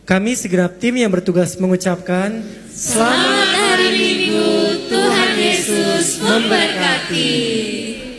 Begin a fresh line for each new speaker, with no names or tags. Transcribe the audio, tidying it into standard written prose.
Kami segenap tim yang bertugas mengucapkan
Selamat Hari Minggu, Tuhan Yesus memberkati.